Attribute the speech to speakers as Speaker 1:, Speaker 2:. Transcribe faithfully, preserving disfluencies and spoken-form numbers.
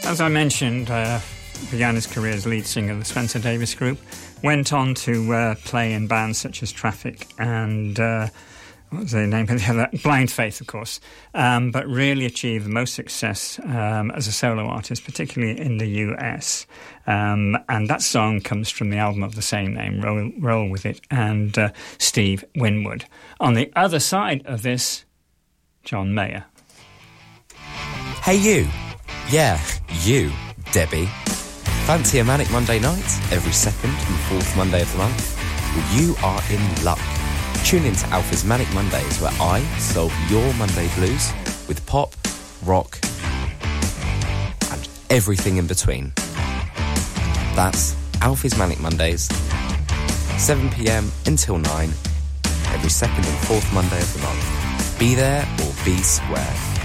Speaker 1: As I mentioned, uh, began his career as lead singer of the Spencer Davis Group, went on to uh, play in bands such as Traffic and... Uh, what was the name of the other? Blind Faith, of course, um, but really achieved the most success um, as a solo artist, particularly in the U S. Um, and that song comes from the album of the same name, Roll, Roll With It, and uh, Steve Winwood. On the other side of this, John Mayer.
Speaker 2: Hey you. Yeah, you, Debbie. Fancy a Manic Monday night every second and fourth Monday of the month? Well, you are in luck. Tune in to Alfie's Manic Mondays, where I solve your Monday blues with pop, rock, and everything in between. That's Alfie's Manic Mondays, seven p.m. until nine, every second and fourth Monday of the month. Be there or be square.